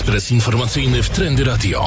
Ekspres informacyjny w Trendy Radio.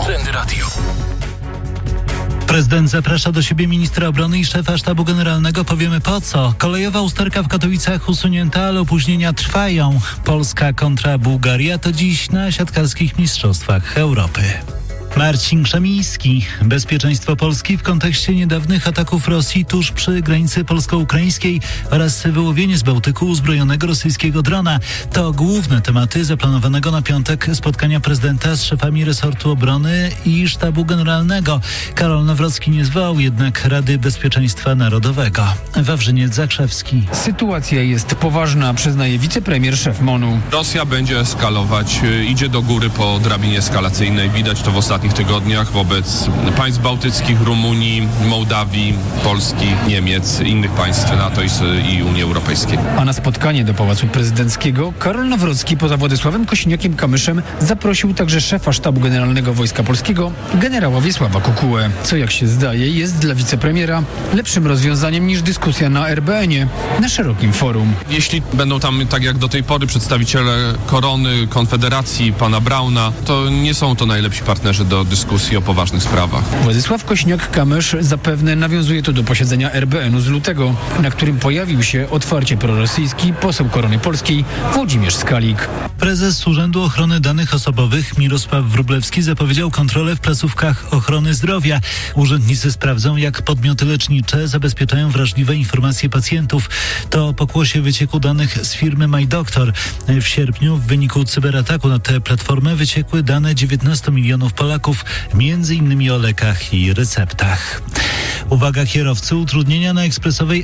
Prezydent zaprasza do siebie ministra obrony i szefa sztabu generalnego. Powiemy po co. Kolejowa usterka w Katowicach usunięta, ale opóźnienia trwają. Polska kontra Bułgaria to dziś na siatkarskich mistrzostwach Europy. Marcin Krzemiński. Bezpieczeństwo Polski w kontekście niedawnych ataków Rosji tuż przy granicy polsko-ukraińskiej oraz wyłowienie z Bałtyku uzbrojonego rosyjskiego drona. To główne tematy zaplanowanego na piątek spotkania prezydenta z szefami resortu obrony i sztabu generalnego. Karol Nawrocki nie zwołał jednak Rady Bezpieczeństwa Narodowego. Wawrzyniec Zakrzewski. Sytuacja jest poważna, przyznaje wicepremier szef MON-u. Rosja będzie eskalować, idzie do góry po drabinie eskalacyjnej. Widać to w ostatnich tygodniach wobec państw bałtyckich, Rumunii, Mołdawii, Polski, Niemiec, innych państw NATO i Unii Europejskiej. A na spotkanie do Pałacu Prezydenckiego Karol Nawrocki poza Władysławem Kosiniakiem-Kamyszem zaprosił także szefa Sztabu Generalnego Wojska Polskiego, generała Wiesława Kukułę. Co, jak się zdaje, jest dla wicepremiera lepszym rozwiązaniem niż dyskusja na RBN-ie, na szerokim forum. Jeśli będą tam, tak jak do tej pory, przedstawiciele Korony, Konfederacji, pana Brauna, to nie są to najlepsi partnerzy do dyskusji o poważnych sprawach. Władysław Kosiniak-Kamysz zapewne nawiązuje tu do posiedzenia RBN-u z lutego, na którym pojawił się otwarcie prorosyjski poseł Korony Polskiej Włodzimierz Skalik. Prezes Urzędu Ochrony Danych Osobowych Mirosław Wróblewski zapowiedział kontrolę w placówkach ochrony zdrowia. Urzędnicy sprawdzą, jak podmioty lecznicze zabezpieczają wrażliwe informacje pacjentów. To pokłosie wycieku danych z firmy MyDoctor. W sierpniu w wyniku cyberataku na tę platformę wyciekły dane 19 milionów Polaków, między innymi o lekach i receptach. Uwaga kierowcy, utrudnienia na ekspresowej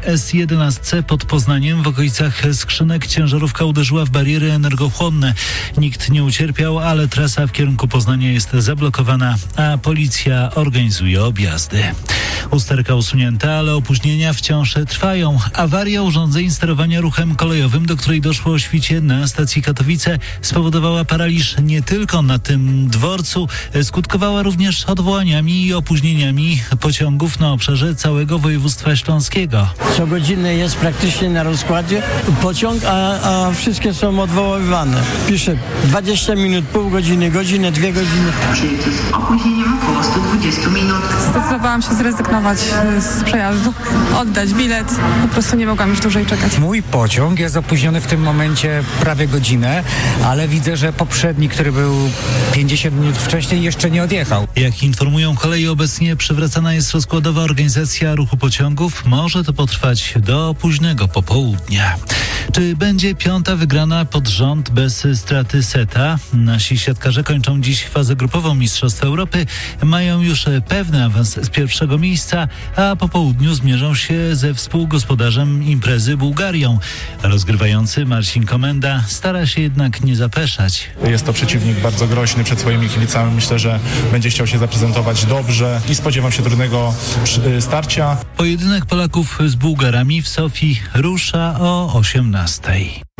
S11 pod Poznaniem w okolicach skrzynek ciężarówka uderzyła w bariery energochłonne. Nikt nie ucierpiał, ale trasa w kierunku Poznania jest zablokowana, a policja organizuje objazdy. Usterka usunięta, ale opóźnienia wciąż trwają. Awaria urządzeń sterowania ruchem kolejowym, do której doszło o świcie na stacji Katowice, spowodowała paraliż nie tylko na tym dworcu, skutkowała również odwołaniami i opóźnieniami pociągów na obszarze całego województwa śląskiego. Co godzinę jest praktycznie na rozkładzie pociąg, a wszystkie są odwoływane. Pisze 20 minut, pół godziny, godzinę, 2 godziny. Przyjęty z opóźnieniem około 120 minut. Zdecydowałam się zrezygnować z przejazdu, oddać bilet. Po prostu nie mogłam już dłużej czekać. Mój pociąg jest opóźniony w tym momencie prawie godzinę, ale widzę, że poprzedni, który był 50 minut wcześniej, jeszcze nie odjechał. Jak informują Koleje, obecnie przywracana jest rozkładowa organizacja ruchu pociągów. Może to potrwać do późnego popołudnia. Czy będzie piąta wygrana pod rząd bez straty seta? Nasi siatkarze kończą dziś fazę grupową Mistrzostw Europy. Mają już pewny awans z pierwszego miejsca, a po południu zmierzą się ze współgospodarzem imprezy Bułgarią. Rozgrywający Marcin Komenda stara się jednak nie zapeszać. Jest to przeciwnik bardzo groźny przed swoimi kibicami. Myślę, że będzie chciał się zaprezentować dobrze i spodziewam się trudnego starcia. Pojedynek Polaków z Bułgarami w Sofii rusza o 18:00.